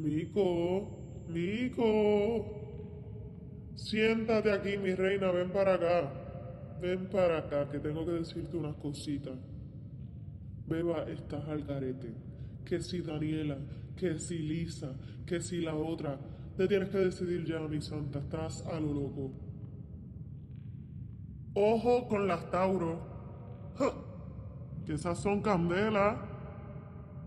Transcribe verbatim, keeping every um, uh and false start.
Mico, Mico. Siéntate aquí, mi reina, ven para acá. Ven para acá, que tengo que decirte unas cositas. Beba, estás al garete. Que si Daniela, que si Lisa, que si la otra. Te tienes que decidir ya, mi santa. Estás a lo loco. Ojo con las Tauro. ¡Ja! Que esas son candelas.